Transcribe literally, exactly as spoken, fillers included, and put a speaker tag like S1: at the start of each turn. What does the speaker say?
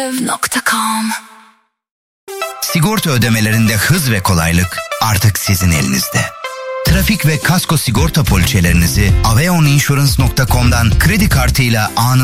S1: nokta com.
S2: Sigorta ödemelerinde hız ve kolaylık artık sizin elinizde. Trafik ve kasko sigorta poliçelerinizi aveon insurance nokta com'dan kredi kartıyla anında